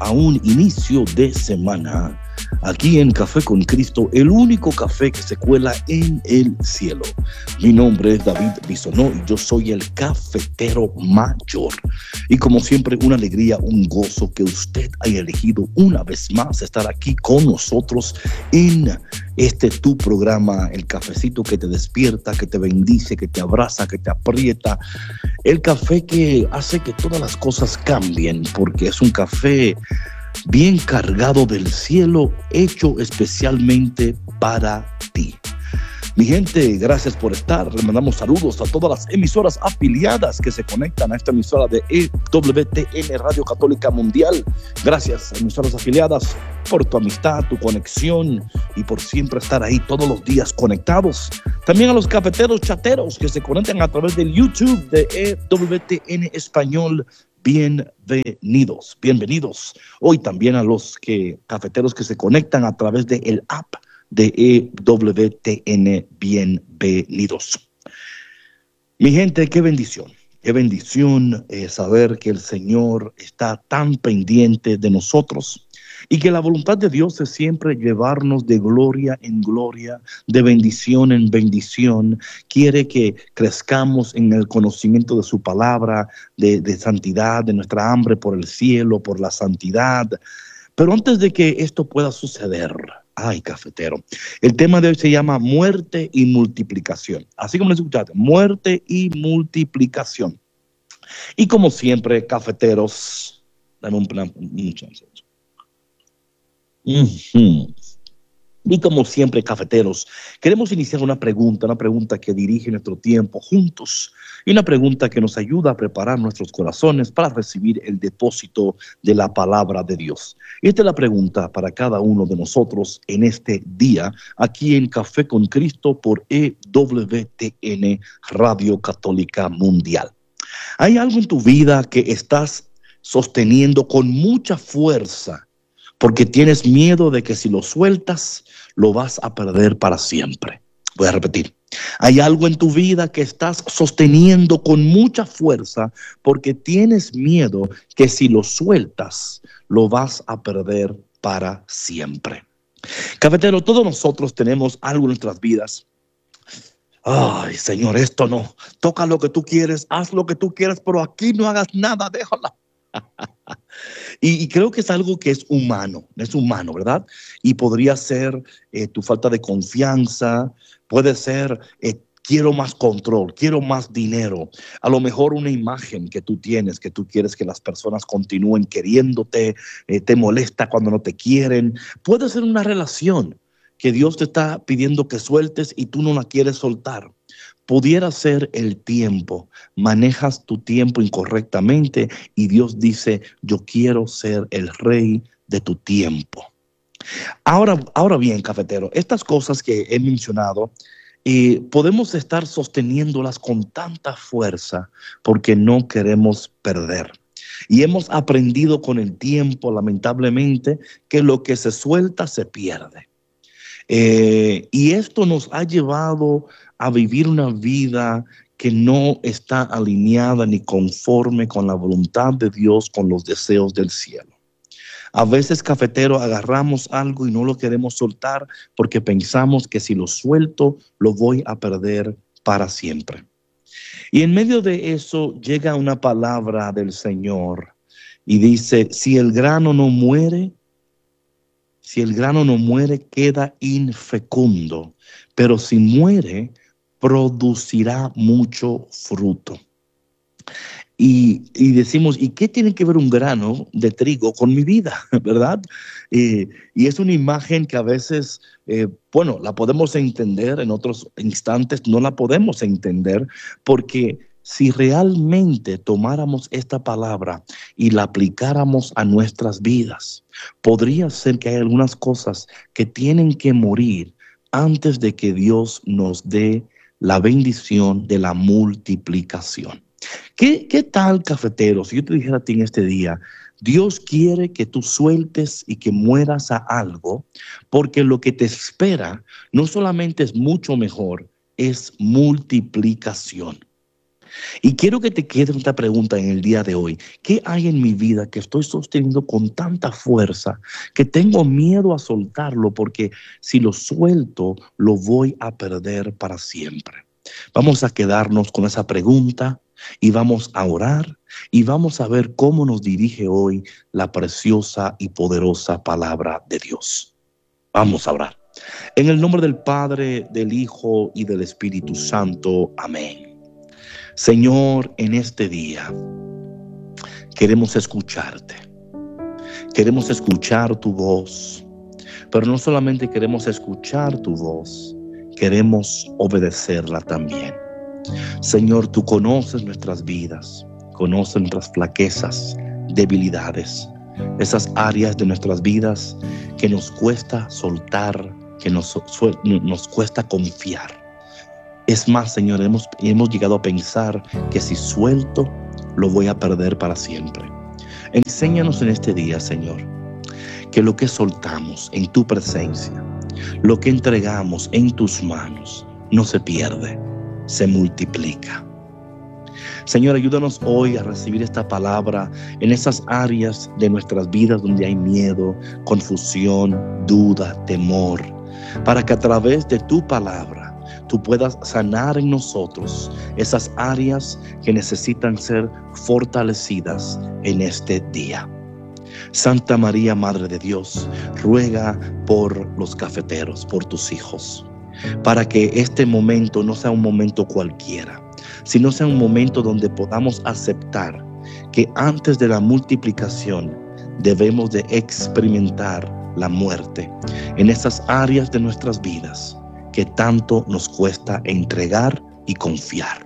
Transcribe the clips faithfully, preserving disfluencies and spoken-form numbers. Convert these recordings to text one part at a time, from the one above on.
a un inicio de semana aquí en Café con Cristo, el único café que se cuela en el cielo. Mi nombre es David Bisonó y yo soy el cafetero mayor. Y como siempre, una alegría, un gozo que usted haya elegido una vez más estar aquí con nosotros en este tu programa, el cafecito que te despierta, que te bendice, que te abraza, que te aprieta. El café que hace que todas las cosas cambien, porque es un café bien cargado del cielo, hecho especialmente para ti. Mi gente, gracias por estar. Le mandamos saludos a todas las emisoras afiliadas que se conectan a esta emisora de E W T N Radio Católica Mundial. Gracias, emisoras afiliadas, por tu amistad, tu conexión y por siempre estar ahí todos los días conectados. También a los cafeteros chateros que se conectan a través del YouTube de E W T N Español. Bienvenidos, bienvenidos. Hoy también a los que, cafeteros que se conectan a través del app de E W T N, bienvenidos. Mi gente, qué bendición, qué bendición eh, saber que el Señor está tan pendiente de nosotros y que la voluntad de Dios es siempre llevarnos de gloria en gloria, de bendición en bendición. Quiere que crezcamos en el conocimiento de su palabra, de, de santidad, de nuestra hambre por el cielo, por la santidad. Pero antes de que esto pueda suceder, ay, cafetero, el tema de hoy se llama muerte y multiplicación. Así como lo escuchaste, muerte y multiplicación. Y como siempre, cafeteros, dame un, un chance. Uh-huh. Y como siempre, cafeteros, queremos iniciar una pregunta, una pregunta que dirige nuestro tiempo juntos y una pregunta que nos ayuda a preparar nuestros corazones para recibir el depósito de la palabra de Dios. Y esta es la pregunta para cada uno de nosotros en este día, aquí en Café con Cristo por E W T N Radio Católica Mundial. ¿Hay algo en tu vida que estás sosteniendo con mucha fuerza porque tienes miedo de que si lo sueltas, lo vas a perder para siempre? Voy a repetir. Hay algo en tu vida que estás sosteniendo con mucha fuerza porque tienes miedo que si lo sueltas, lo vas a perder para siempre. Cafetero, todos nosotros tenemos algo en nuestras vidas. Ay, Señor, esto no. Toca lo que tú quieres, haz lo que tú quieras, pero aquí no hagas nada, déjala. Y, y creo que es algo que es humano, es humano, ¿verdad? Y podría ser eh, tu falta de confianza, puede ser eh, quiero más control, quiero más dinero, a lo mejor una imagen que tú tienes, que tú quieres que las personas continúen queriéndote, eh, te molesta cuando no te quieren, puede ser una relación que Dios te está pidiendo que sueltes y tú no la quieres soltar. Pudiera ser el tiempo, manejas tu tiempo incorrectamente y Dios dice, yo quiero ser el rey de tu tiempo. Ahora, ahora bien, cafetero, estas cosas que he mencionado, eh, podemos estar sosteniéndolas con tanta fuerza porque no queremos perder. Y hemos aprendido con el tiempo, lamentablemente, que lo que se suelta se pierde. Eh, y esto nos ha llevado a vivir una vida que no está alineada ni conforme con la voluntad de Dios, con los deseos del cielo. A veces, cafetero, agarramos algo y no lo queremos soltar porque pensamos que si lo suelto, lo voy a perder para siempre. Y en medio de eso llega una palabra del Señor y dice, si el grano no muere, Si el grano no muere, queda infecundo, pero si muere, producirá mucho fruto. Y, y decimos, ¿y qué tiene que ver un grano de trigo con mi vida? ¿Verdad? Eh, y es una imagen que a veces, eh, bueno, la podemos entender, en otros instantes no la podemos entender, porque si realmente tomáramos esta palabra y la aplicáramos a nuestras vidas, podría ser que hay algunas cosas que tienen que morir antes de que Dios nos dé la bendición de la multiplicación. ¿Qué, qué tal, cafetero, si yo te dijera a ti en este día, Dios quiere que tú sueltes y que mueras a algo, porque lo que te espera no solamente es mucho mejor, es multiplicación. Y quiero que te quede esta pregunta en el día de hoy. ¿Qué hay en mi vida que estoy sosteniendo con tanta fuerza que tengo miedo a soltarlo porque si lo suelto lo voy a perder para siempre? Vamos a quedarnos con esa pregunta y vamos a orar y vamos a ver cómo nos dirige hoy la preciosa y poderosa palabra de Dios. Vamos a orar. En el nombre del Padre, del Hijo y del Espíritu Santo. Amén. Señor, en este día queremos escucharte. Queremos escuchar tu voz. Pero no solamente queremos escuchar tu voz, queremos obedecerla también. Señor, tú conoces nuestras vidas, conoces nuestras flaquezas, debilidades, esas áreas de nuestras vidas que nos cuesta soltar, que nos, nos cuesta confiar. Es más, Señor, hemos, hemos llegado a pensar que si suelto, lo voy a perder para siempre. Enséñanos en este día, Señor, que lo que soltamos en tu presencia, lo que entregamos en tus manos, no se pierde, se multiplica. Señor, ayúdanos hoy a recibir esta palabra en esas áreas de nuestras vidas donde hay miedo, confusión, duda, temor, para que a través de tu palabra tú puedas sanar en nosotros esas áreas que necesitan ser fortalecidas en este día. Santa María, Madre de Dios, ruega por los cafeteros, por tus hijos, para que este momento no sea un momento cualquiera, sino sea un momento donde podamos aceptar que antes de la multiplicación debemos de experimentar la muerte en esas áreas de nuestras vidas que tanto nos cuesta entregar y confiar.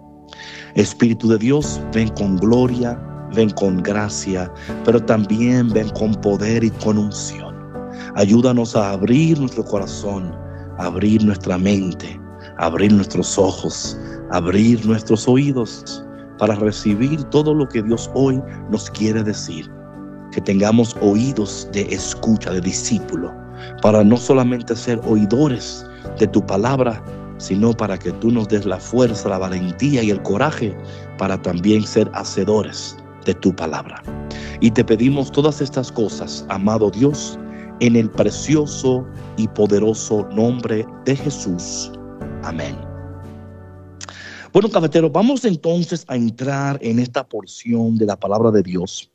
Espíritu de Dios, ven con gloria, ven con gracia, pero también ven con poder y con unción. Ayúdanos a abrir nuestro corazón, a abrir nuestra mente, a abrir nuestros ojos, a abrir nuestros oídos para recibir todo lo que Dios hoy nos quiere decir. Que tengamos oídos de escucha, de discípulo, para no solamente ser oidores de tu palabra, sino para que tú nos des la fuerza, la valentía y el coraje para también ser hacedores de tu palabra. Y te pedimos todas estas cosas, amado Dios, en el precioso y poderoso nombre de Jesús. Amén. Bueno, cafeteros, vamos entonces a entrar en esta porción de la palabra de Dios.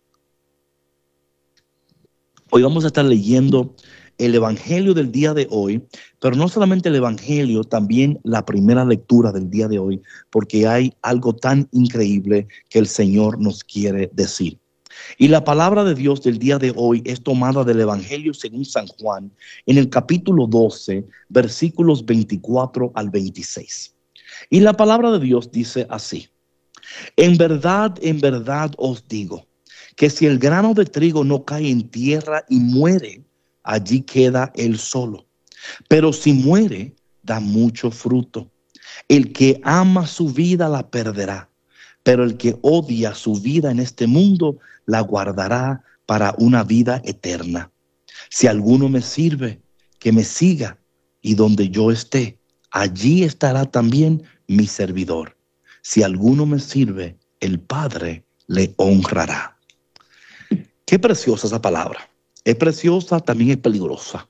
Hoy vamos a estar leyendo el Evangelio del día de hoy, pero no solamente el Evangelio, también la primera lectura del día de hoy, porque hay algo tan increíble que el Señor nos quiere decir. Y la palabra de Dios del día de hoy es tomada del Evangelio según San Juan, en el capítulo doce, versículos veinticuatro al veintiséis. Y la palabra de Dios dice así: en verdad, en verdad os digo, que si el grano de trigo no cae en tierra y muere, allí queda él solo. Pero si muere, da mucho fruto. El que ama su vida la perderá, pero el que odia su vida en este mundo la guardará para una vida eterna. Si alguno me sirve, que me siga, y donde yo esté, allí estará también mi servidor. Si alguno me sirve, el Padre le honrará. Qué preciosa esa palabra. Es preciosa, también es peligrosa.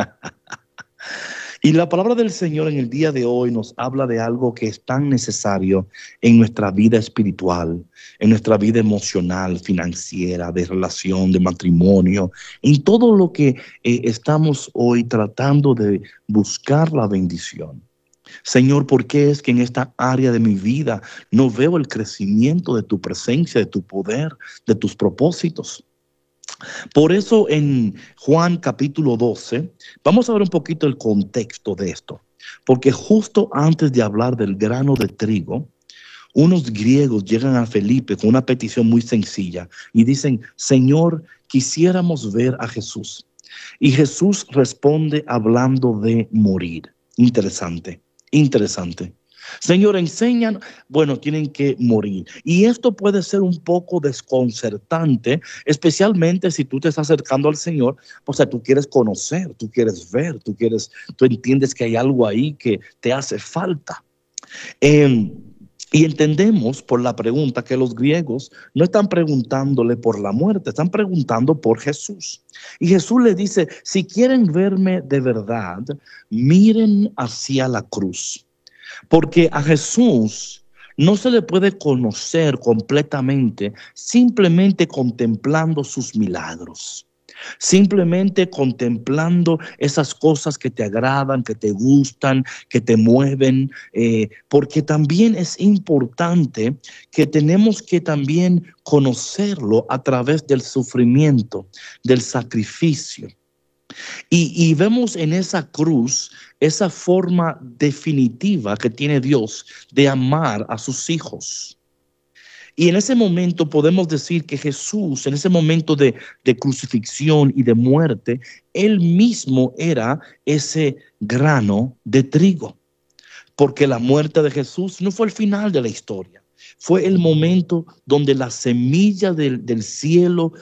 Y la palabra del Señor en el día de hoy nos habla de algo que es tan necesario en nuestra vida espiritual, en nuestra vida emocional, financiera, de relación, de matrimonio, en todo lo que eh, estamos hoy tratando de buscar la bendición. Señor, ¿por qué es que en esta área de mi vida no veo el crecimiento de tu presencia, de tu poder, de tus propósitos? Por eso en Juan capítulo doce, vamos a ver un poquito el contexto de esto, porque justo antes de hablar del grano de trigo, unos griegos llegan a Felipe con una petición muy sencilla y dicen: Señor, quisiéramos ver a Jesús. Y Jesús responde hablando de morir. Interesante, interesante. Señor, enseñan, bueno, tienen que morir. Y esto puede ser un poco desconcertante, especialmente si tú te estás acercando al Señor. O sea, tú quieres conocer, tú quieres ver, tú quieres, tú entiendes que hay algo ahí que te hace falta. Eh, Y entendemos por la pregunta que los griegos no están preguntándole por la muerte, están preguntando por Jesús. Y Jesús le dice, si quieren verme de verdad, miren hacia la cruz. Porque a Jesús no se le puede conocer completamente simplemente contemplando sus milagros. Simplemente contemplando esas cosas que te agradan, que te gustan, que te mueven, eh, porque también es importante que tenemos que también conocerlo a través del sufrimiento, del sacrificio. Y, y vemos en esa cruz esa forma definitiva que tiene Dios de amar a sus hijos. Y en ese momento podemos decir que Jesús, en ese momento de, de crucifixión y de muerte, él mismo era ese grano de trigo. Porque la muerte de Jesús no fue el final de la historia. Fue el momento donde la semilla del, del cielo